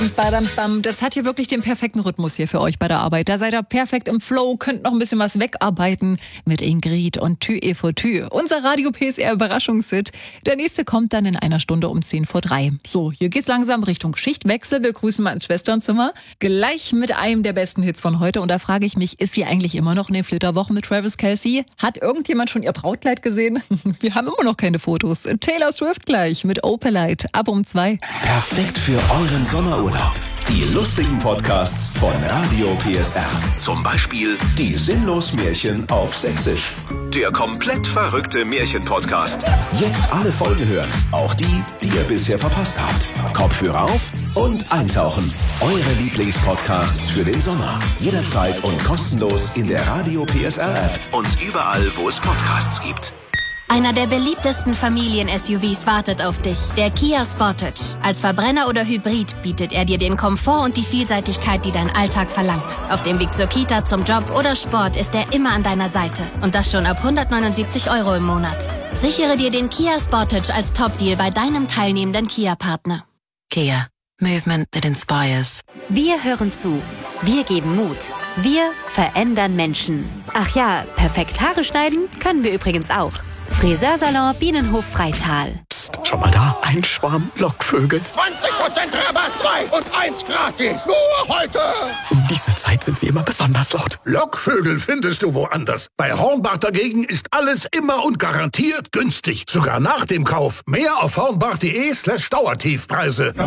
Badam-bam. Das hat hier wirklich den perfekten Rhythmus hier für euch bei der Arbeit. Da seid ihr perfekt im Flow, könnt noch ein bisschen was wegarbeiten mit Ingrid und Tü e vor Tü. Unser Radio PSR Überraschungshit. Der nächste kommt dann in einer Stunde um 2:10. So, hier geht's langsam Richtung Schichtwechsel. Wir grüßen mal ins Schwesternzimmer. Gleich mit einem der besten Hits von heute. Und da frage ich mich, ist sie eigentlich immer noch in den Flitterwochen mit Travis Kelce? Hat irgendjemand schon ihr Brautkleid gesehen? Wir haben immer noch keine Fotos. Taylor Swift gleich mit Opalite ab um 2. Perfekt für euren Sommerurlaub. Die lustigen Podcasts von Radio PSR. Zum Beispiel die Sinnlos-Märchen auf Sächsisch. Der komplett verrückte Märchen-Podcast. Jetzt alle Folgen hören. Auch die, die ihr bisher verpasst habt. Kopfhörer auf und eintauchen. Eure Lieblingspodcasts für den Sommer. Jederzeit und kostenlos in der Radio PSR-App und überall, wo es Podcasts gibt. Einer der beliebtesten Familien-SUVs wartet auf dich, der Kia Sportage. Als Verbrenner oder Hybrid bietet er dir den Komfort und die Vielseitigkeit, die dein Alltag verlangt. Auf dem Weg zur Kita, zum Job oder Sport ist er immer an deiner Seite. Und das schon ab 179 € im Monat. Sichere dir den Kia Sportage als Top-Deal bei deinem teilnehmenden Kia-Partner. Kia. Movement that inspires. Wir hören zu. Wir geben Mut. Wir verändern Menschen. Ach ja, perfekt Haare schneiden können wir übrigens auch. Friseursalon Bienenhof Freital. Psst, schon mal da? Ein Schwarm Lockvögel. 20% Rabatt, 2 und 1 gratis. Nur heute. Um diese Zeit sind sie immer besonders laut. Lockvögel findest du woanders. Bei Hornbach dagegen ist alles immer und garantiert günstig. Sogar nach dem Kauf. Mehr auf hornbach.de/Dauertiefpreise.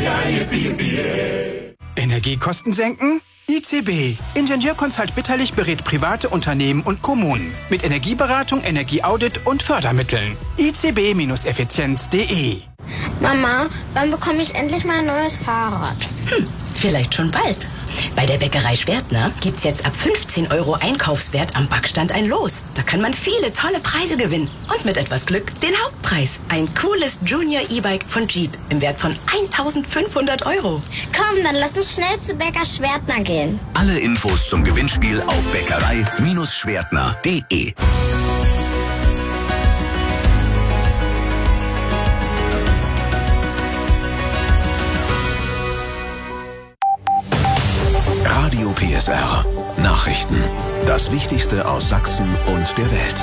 Energiekosten senken? ICB. Ingenieurconsult Bitterlich berät private Unternehmen und Kommunen mit Energieberatung, Energieaudit und Fördermitteln. icb-effizienz.de. Mama, wann bekomme ich endlich mal ein neues Fahrrad? Vielleicht schon bald. Bei der Bäckerei Schwertner gibt's jetzt ab 15 € Einkaufswert am Backstand ein Los. Da kann man viele tolle Preise gewinnen. Und mit etwas Glück den Hauptpreis. Ein cooles Junior E-Bike von Jeep im Wert von 1.500 €. Komm, dann lass uns schnell zu Bäcker Schwertner gehen. Alle Infos zum Gewinnspiel auf bäckerei-schwertner.de. Radio PSR. Nachrichten. Das Wichtigste aus Sachsen und der Welt.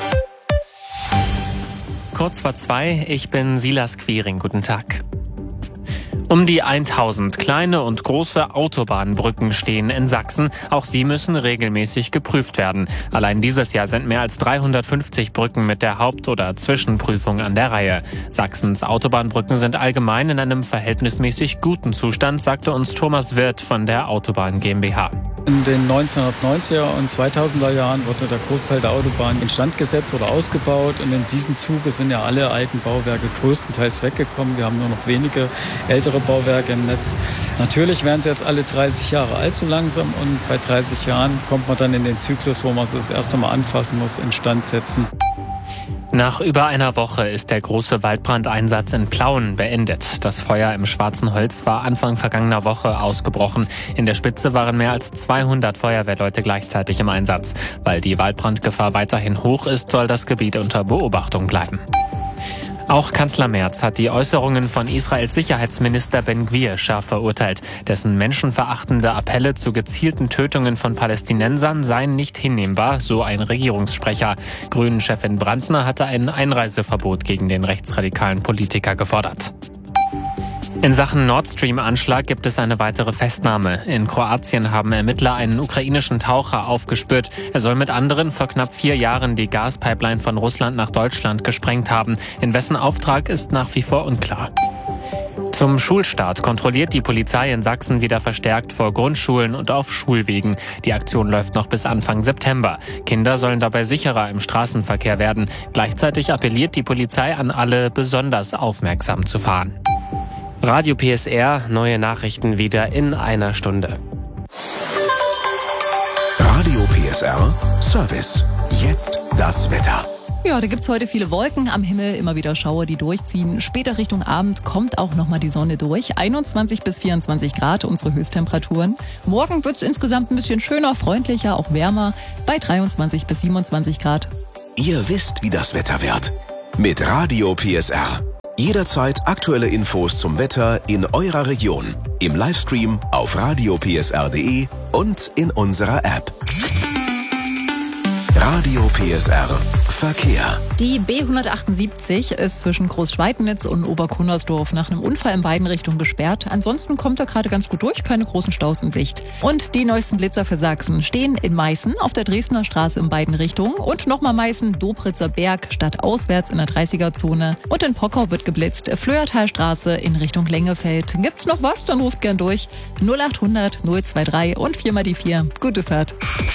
Kurz vor 2, ich bin Silas Quiring. Guten Tag. Um die 1000 kleine und große Autobahnbrücken stehen in Sachsen. Auch sie müssen regelmäßig geprüft werden. Allein dieses Jahr sind mehr als 350 Brücken mit der Haupt- oder Zwischenprüfung an der Reihe. Sachsens Autobahnbrücken sind allgemein in einem verhältnismäßig guten Zustand, sagte uns Thomas Wirth von der Autobahn GmbH. In den 1990er und 2000er Jahren wurde der Großteil der Autobahn instand gesetzt oder ausgebaut. Und in diesem Zuge sind ja alle alten Bauwerke größtenteils weggekommen. Wir haben nur noch wenige ältere Bauwerke im Netz. Natürlich werden sie jetzt alle 30 Jahre allzu langsam. Und bei 30 Jahren kommt man dann in den Zyklus, wo man es das erste Mal anfassen muss, instand setzen. Nach über einer Woche ist der große Waldbrandeinsatz in Plauen beendet. Das Feuer im Schwarzen Holz war Anfang vergangener Woche ausgebrochen. In der Spitze waren mehr als 200 Feuerwehrleute gleichzeitig im Einsatz. Weil die Waldbrandgefahr weiterhin hoch ist, soll das Gebiet unter Beobachtung bleiben. Auch Kanzler Merz hat die Äußerungen von Israels Sicherheitsminister Ben-Gvir scharf verurteilt. Dessen menschenverachtende Appelle zu gezielten Tötungen von Palästinensern seien nicht hinnehmbar, so ein Regierungssprecher. Grünen-Chefin Brandner hatte ein Einreiseverbot gegen den rechtsradikalen Politiker gefordert. In Sachen Nord Stream-Anschlag gibt es eine weitere Festnahme. In Kroatien haben Ermittler einen ukrainischen Taucher aufgespürt. Er soll mit anderen vor knapp 4 Jahren die Gaspipeline von Russland nach Deutschland gesprengt haben. In wessen Auftrag ist nach wie vor unklar. Zum Schulstart kontrolliert die Polizei in Sachsen wieder verstärkt vor Grundschulen und auf Schulwegen. Die Aktion läuft noch bis Anfang September. Kinder sollen dabei sicherer im Straßenverkehr werden. Gleichzeitig appelliert die Polizei an alle, besonders aufmerksam zu fahren. Radio PSR, neue Nachrichten wieder in einer Stunde. Radio PSR Service. Jetzt das Wetter. Ja, da gibt's heute viele Wolken am Himmel, immer wieder Schauer, die durchziehen. Später Richtung Abend kommt auch nochmal die Sonne durch. 21 bis 24 Grad unsere Höchsttemperaturen. Morgen wird's insgesamt ein bisschen schöner, freundlicher, auch wärmer bei 23 bis 27 Grad. Ihr wisst, wie das Wetter wird. Mit Radio PSR. Jederzeit aktuelle Infos zum Wetter in eurer Region. Im Livestream auf radiopsr.de und in unserer App. Radio PSR Verkehr. Die B178 ist zwischen Großschweidnitz und Oberkunnersdorf nach einem Unfall in beiden Richtungen gesperrt. Ansonsten kommt er gerade ganz gut durch, keine großen Staus in Sicht. Und die neuesten Blitzer für Sachsen stehen in Meißen auf der Dresdner Straße in beiden Richtungen und nochmal Meißen, Dobritzer Berg, stadtauswärts in der 30er-Zone. Und in Pockau wird geblitzt, Flöertalstraße in Richtung Lengefeld. Gibt's noch was? Dann ruft gern durch. 0800 023 und 4 mal die 4. Gute Fahrt.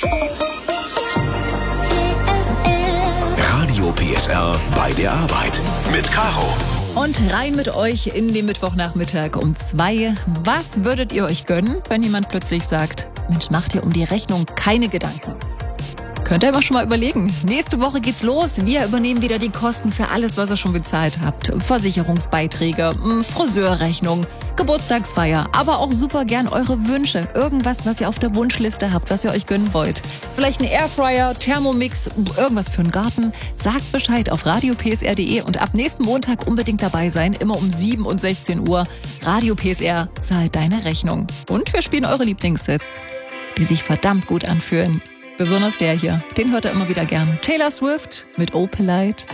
Radio PSR bei der Arbeit mit Caro. Und rein mit euch in den Mittwochnachmittag um 2. Was würdet ihr euch gönnen, wenn jemand plötzlich sagt, Mensch, macht ihr um die Rechnung keine Gedanken? Könnt ihr aber schon mal überlegen. Nächste Woche geht's los. Wir übernehmen wieder die Kosten für alles, was ihr schon bezahlt habt. Versicherungsbeiträge, Friseurrechnung, Geburtstagsfeier, aber auch super gern eure Wünsche. Irgendwas, was ihr auf der Wunschliste habt, was ihr euch gönnen wollt. Vielleicht ein Airfryer, Thermomix, irgendwas für den Garten. Sagt Bescheid auf radiopsr.de und ab nächsten Montag unbedingt dabei sein. Immer um 7 und 16 Uhr. Radio PSR zahlt deine Rechnung. Und wir spielen eure Lieblingssets, die sich verdammt gut anfühlen. Besonders der hier, den hört er immer wieder gern. Taylor Swift mit Oh Polite.